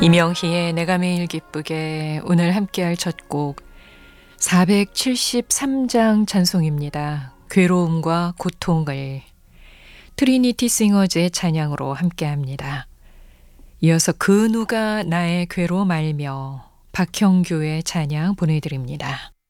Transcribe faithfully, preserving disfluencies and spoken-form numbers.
이명희의 내가 매일 기쁘게 오늘 함께할 첫 곡 사백칠십삼 장 찬송입니다. 괴로움과 고통을 트리니티 싱어즈의 찬양으로 함께합니다. 이어서 그 누가 나의 괴로 말며 박형규의 찬양 보내드립니다.